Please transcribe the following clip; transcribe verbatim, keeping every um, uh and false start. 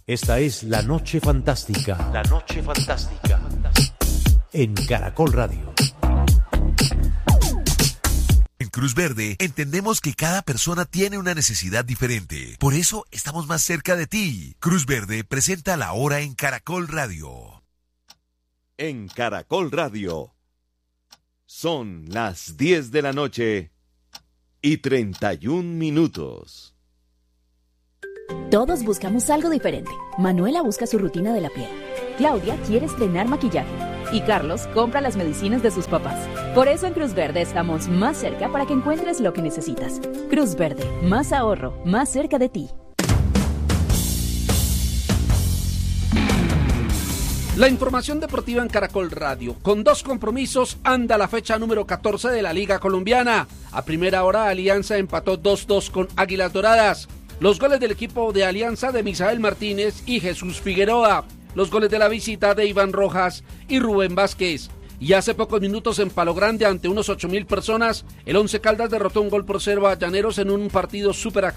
Esta es La Noche Fantástica. La Noche Fantástica. En Caracol Radio. En Cruz Verde entendemos que cada persona tiene una necesidad diferente. Por eso estamos más cerca de ti. Cruz Verde presenta La Hora en Caracol Radio. En Caracol Radio. Son las diez de la noche y treinta y un minutos. Todos buscamos algo diferente. Manuela busca su rutina de la piel. Claudia quiere estrenar maquillaje. Y Carlos compra las medicinas de sus papás. Por eso en Cruz Verde estamos más cerca para que encuentres lo que necesitas. Cruz Verde, más ahorro, más cerca de ti. La información deportiva en Caracol Radio. Con dos compromisos anda la fecha número catorce de la Liga Colombiana. A primera hora Alianza empató dos dos con Águilas Doradas. Los goles del equipo de Alianza de Misael Martínez y Jesús Figueroa. Los goles de la visita de Iván Rojas y Rubén Vázquez. Y hace pocos minutos en Palo Grande ante unos ocho mil personas, el Once Caldas derrotó un gol por cero a Llaneros en un partido súper